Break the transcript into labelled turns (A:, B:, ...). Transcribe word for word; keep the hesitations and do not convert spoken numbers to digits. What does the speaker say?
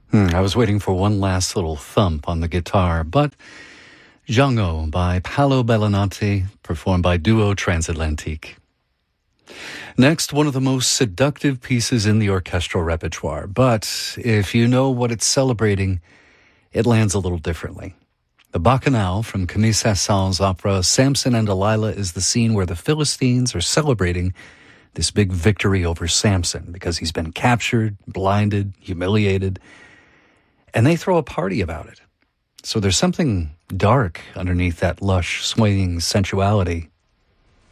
A: Hmm, I was waiting for one last little thump on the guitar, but Django by Paolo Bellinati, performed by Duo Transatlantique. Next, one of the most seductive pieces in the orchestral repertoire, but if you know what it's celebrating, it lands a little differently. The Bacchanal from Camille Saint-Saëns' opera Samson and Delilah is the scene where the Philistines are celebrating this big victory over Samson because he's been captured, blinded, humiliated, and they throw a party about it. So there's something dark underneath that lush, swaying sensuality.